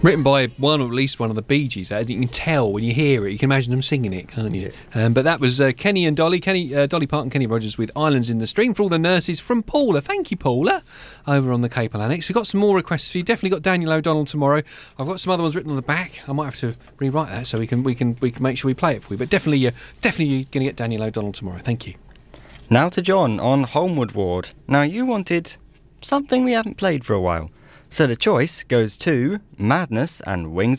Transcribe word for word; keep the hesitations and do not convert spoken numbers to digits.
Written by one or at least one of the Bee Gees. That you can tell when you hear it. You can imagine them singing it, can't you? Yeah. Um, but that was uh, Kenny and Dolly, Kenny, uh, Dolly Parton, Kenny Rogers with Islands in the Stream for all the nurses from Paula. Thank you, Paula, over on the Capel Annex. We've got some more requests for you. Definitely got Daniel O'Donnell tomorrow. I've got some other ones written on the back. I might have to rewrite that so we can we can we can make sure we play it for you. But definitely, uh, definitely, you're going to get Daniel O'Donnell tomorrow. Thank you. Now to John on Holmwood Ward. Now you wanted something we haven't played for a while. So the choice goes to Madness and Wings